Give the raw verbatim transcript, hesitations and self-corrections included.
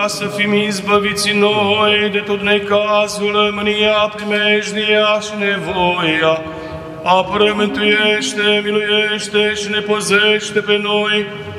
să fim izbăviți noi de tot necazul, mânia, primejdia și nevoia. Apără, mântuiește, miluiește și ne păzește pe noi